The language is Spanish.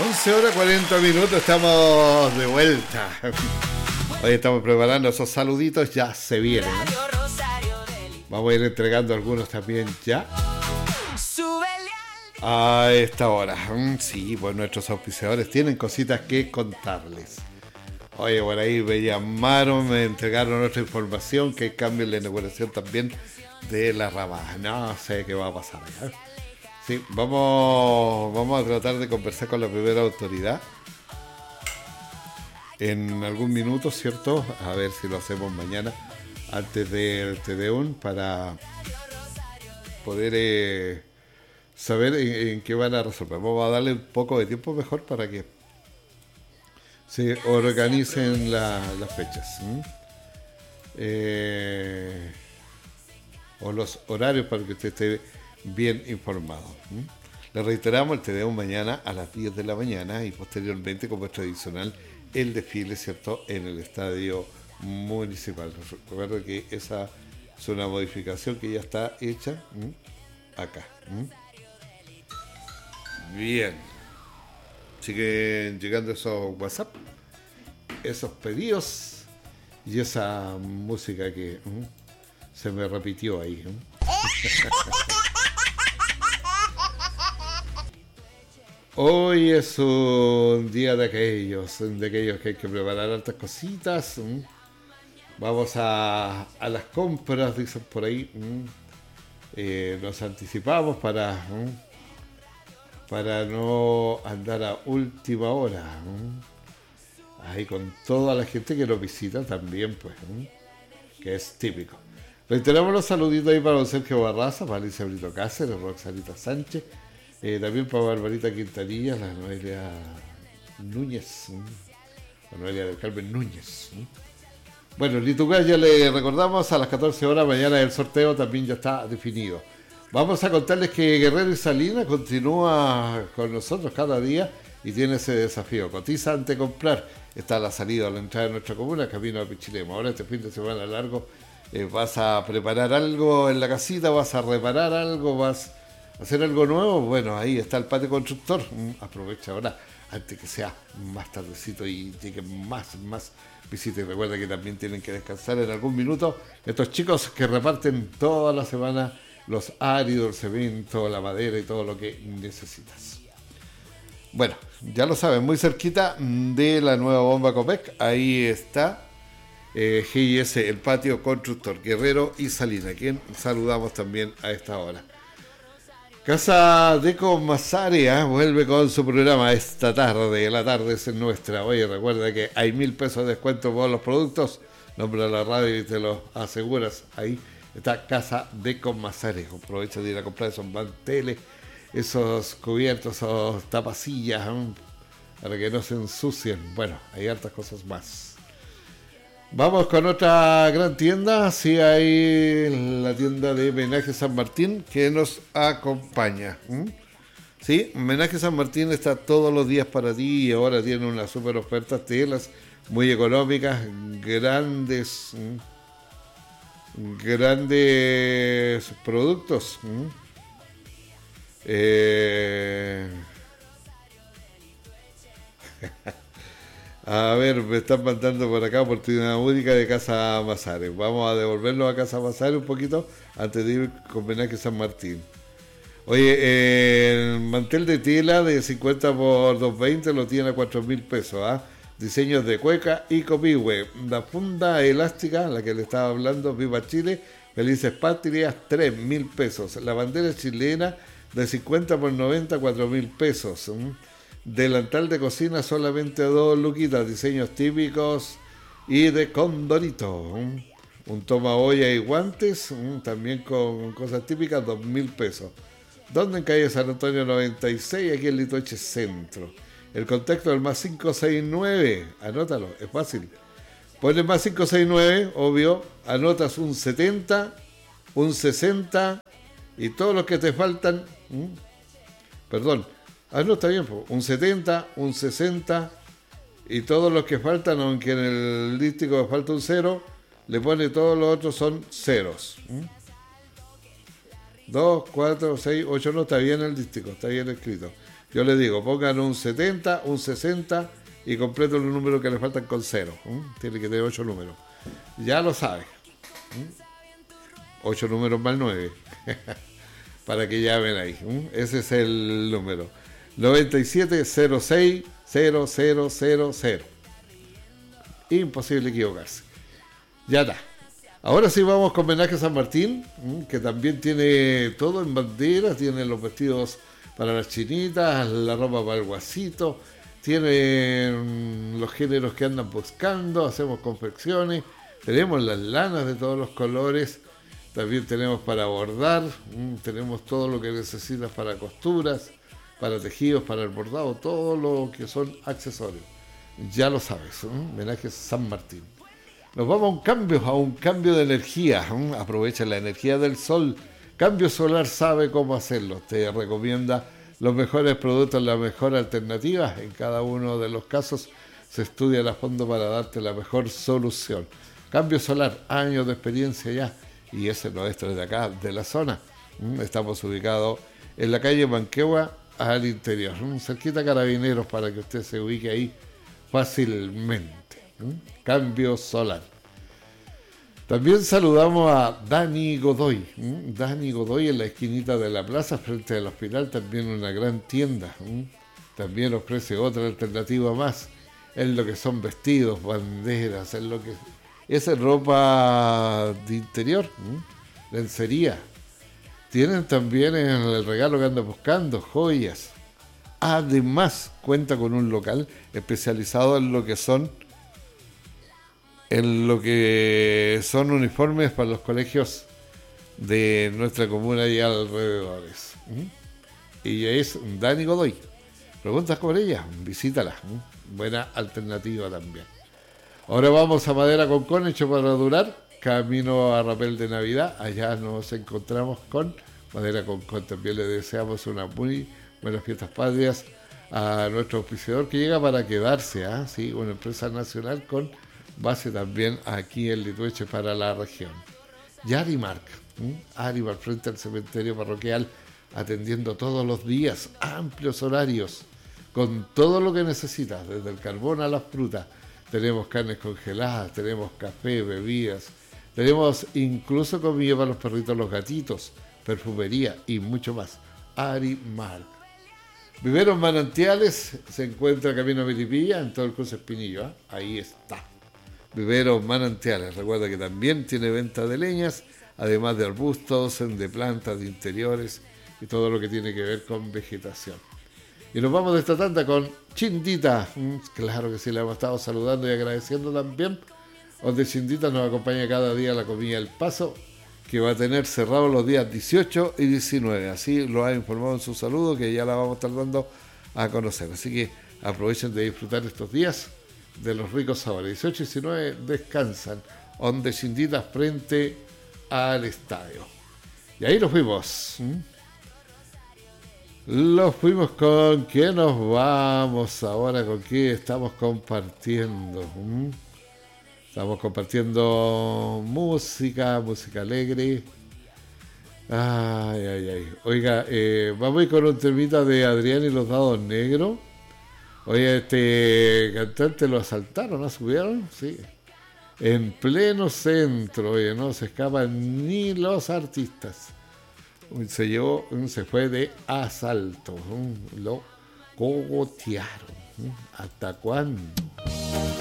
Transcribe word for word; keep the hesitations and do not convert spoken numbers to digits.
once horas cuarenta minutos, estamos de vuelta. Hoy estamos preparando esos saluditos, ya se vienen, ¿eh? Vamos a ir entregando algunos también ya a esta hora. Sí, pues nuestros auspiciadores tienen cositas que contarles. Oye, por ahí me llamaron, me entregaron nuestra información, que hay cambio en la inauguración también de la Ramada. No sé qué va a pasar allá. Sí, vamos, vamos a tratar de conversar con la primera autoridad en algún minuto, ¿cierto? A ver si lo hacemos mañana antes del Te Deum para poder eh, saber en, en qué van a resolver. Vamos a darle un poco de tiempo mejor para que se organicen la, las fechas. ¿sí? Eh, o los horarios para que usted esté bien informado. ¿sí? Le reiteramos el Te Deum mañana a las diez de la mañana y posteriormente, como es tradicional, el desfile, ¿cierto?, en el estadio municipal. Recuerda que esa es una modificación que ya está hecha ¿sí? acá. ¿sí? Bien. Siguen llegando esos WhatsApp, esos pedidos y esa música que ¿sí? se me repitió ahí. ¿sí? Hoy es un día de aquellos, de aquellos que hay que preparar hartas cositas. ¿sí? Vamos a, a las compras, dicen por ahí. ¿sí? Eh, nos anticipamos para... ¿sí? para no andar a última hora, ¿eh? ahí con toda la gente que nos visita también, pues, ¿eh? que es típico. Reiteramos los saluditos ahí para don Sergio Barraza, para Alicia Brito Cáceres, Roxanita Sánchez, eh, también para Barbarita Quintanilla, la Noelia Núñez, ¿eh? la Noelia del Carmen Núñez. ¿eh? Bueno, Litucas ya le recordamos, a las catorce horas mañana el sorteo también ya está definido. Vamos a contarles que Guerrero y Salinas continúa con nosotros cada día y tiene ese desafío. Cotiza ante comprar. Está a la salida, a la entrada de nuestra comuna, camino a Pichilemu. Ahora este fin de semana largo eh, vas a preparar algo en la casita, vas a reparar algo, vas a hacer algo nuevo. Bueno, ahí está el patio constructor. Mm, aprovecha ahora antes que sea más tardecito y lleguen más, más visitas. Y recuerda que también tienen que descansar en algún minuto estos chicos que reparten toda la semana los áridos, el cemento, la madera y todo lo que necesitas. Bueno, ya lo saben, muy cerquita de la nueva bomba Copec, ahí está eh, G I S, el patio constructor, Guerrero y Salinas, quien saludamos también a esta hora. Casa Deco Mazarea vuelve con su programa esta tarde, la tarde es nuestra. Oye, recuerda que hay mil pesos de descuento por los productos, nombra la radio y te lo aseguras ahí. Está Casa Deco Mazarea. Aprovecha de ir a comprar esos manteles, esos cubiertos, esos tapacillas, ¿eh? para que no se ensucien. Bueno, hay hartas cosas más. Vamos con otra gran tienda. Sí, hay la tienda de Menaje San Martín que nos acompaña. ¿eh? Sí, Menaje San Martín está todos los días para ti y ahora tiene unas super ofertas, telas muy económicas, grandes... ¿eh? grandes productos. ¿Mm? Eh... a ver, me están mandando por acá oportunidad única de Casa Mazares. Vamos a devolverlo a Casa Mazares un poquito antes de ir con Menaje San Martín. Oye, eh, el mantel de tela de cincuenta por doscientos veinte lo tiene a cuatro mil pesos, ¿ah? ¿eh? Diseños de cueca y copihue. La funda elástica, la que le estaba hablando, Viva Chile, Felices Patrias, tres mil pesos. La bandera chilena de cincuenta por noventa, cuatro mil pesos. ¿Mm? Delantal de cocina solamente dos luquitas, diseños típicos y de condorito. ¿Mm? Un toma olla y guantes, ¿Mm? también con cosas típicas, dos mil pesos. ¿Dónde? En calle San Antonio noventa y seis, aquí en Litoche Centro. El contacto del más cinco seis nueve, anótalo, es fácil. Pones más cinco seis nueve, obvio, anotas un setenta, un sesenta y todos los que te faltan, ¿m? perdón, anota bien, un setenta, un sesenta y todos los que faltan, aunque en el lístico falta un cero, le pone todos los otros son ceros. ¿m? dos, cuatro, seis, ocho, no, está bien el lístico, está bien escrito. Yo les digo, pongan un setenta, un sesenta y completo los números que le faltan con cero. ¿Mm? Tiene que tener ocho números. Ya lo sabe. ocho números más nueve. Para que llamen ahí. ¿Mm? Ese es el número. noventa y siete cero seis cero cero cero cero. Imposible equivocarse. Ya está. Ahora sí vamos con homenaje a San Martín, que también tiene todo en bandera, tiene los vestidos para las chinitas, la ropa para el guasito, tiene los géneros que andan buscando, hacemos confecciones, tenemos las lanas de todos los colores, también tenemos para bordar, tenemos todo lo que necesitas para costuras, para tejidos, para el bordado, todo lo que son accesorios. Ya lo sabes, ¿eh? Homenaje a San Martín. Nos vamos a un cambio, a un cambio de energía. ¿eh? Aprovecha la energía del sol. Cambio Solar sabe cómo hacerlo. Te recomienda los mejores productos, las mejores alternativas. En cada uno de los casos se estudia a fondo para darte la mejor solución. Cambio Solar, años de experiencia ya. Y ese es nuestro de acá, de la zona. ¿eh? Estamos ubicados en la calle Manquehue, al interior. ¿eh? Cerquita Carabineros, para que usted se ubique ahí fácilmente. ¿Mm? Cambio Solar. También saludamos a Dani Godoy. ¿Mm? Dani Godoy en la esquinita de la plaza, frente al hospital, también una gran tienda. ¿Mm? También ofrece otra alternativa más en lo que son vestidos, banderas, en lo que es ropa de interior, ¿Mm? lencería. Tienen también en el regalo que andan buscando joyas. Además, cuenta con un local especializado en lo que son en lo que son uniformes para los colegios de nuestra comuna y alrededores. ¿Mm? Y es Dani Godoy. Preguntas por ella, visítala. ¿Mm? Buena alternativa también. Ahora vamos a Madera Concón, hecho para durar, camino a Rapel de Navidad. Allá nos encontramos con Madera Concón. También le deseamos una muy buenas fiestas patrias a nuestro auspiciador que llega para quedarse, ¿eh? Sí, una empresa nacional con base también aquí en Litueche para la región. Y Arimark, ¿eh? Arimark frente al cementerio parroquial, atendiendo todos los días, amplios horarios, con todo lo que necesitas, desde el carbón a las frutas. Tenemos carnes congeladas, tenemos café, bebidas, tenemos incluso comida para los perritos, los gatitos, perfumería y mucho más. Arimark. Viveros Manantiales se encuentra camino a Melipilla, en todo el cruce Espinillo. ¿eh? Ahí está. Viveros Manantiales. Recuerda que también tiene venta de leñas, además de arbustos, de plantas, de interiores y todo lo que tiene que ver con vegetación. Y nos vamos de esta tanda con Chindita. Mm, claro que sí, le hemos estado saludando y agradeciendo también. Donde Chindita nos acompaña cada día a la comida El Paso, que va a tener cerrado los días dieciocho y diecinueve. Así lo ha informado en su saludo, que ya la vamos a estar dando a conocer. Así que aprovechen de disfrutar estos días de los ricos sabores. dieciocho y diecinueve descansan, donde Chindita frente al estadio. Y ahí nos fuimos. ¿Mm? Los fuimos con qué nos vamos ahora, con qué estamos compartiendo. ¿Mm? Estamos compartiendo música, música alegre. Ay, ay, ay. Oiga, eh, vamos a ir con un temita de Adrián y los Dados Negros. Oiga, este cantante lo asaltaron, ¿no? ¿Subieron? Sí. En pleno centro, oye, no se escapan ni los artistas. Se llevó, se fue de asalto. Lo cogotearon. ¿Hasta cuándo?